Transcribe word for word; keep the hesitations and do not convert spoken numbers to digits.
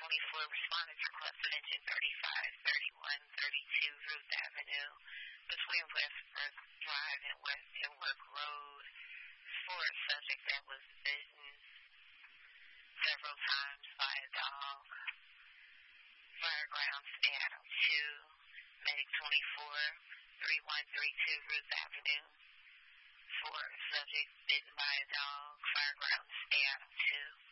twenty-four responded to requested engine thirty-five thirty-one thirty-two Ruth Avenue between Westbrook Drive and West Inwood Road for a subject that was bitten several times by a dog. Fireground Seattle two, Medic twenty-four thirty-one thirty-two Ruth Avenue for a subject bitten by a dog. Fireground Seattle two.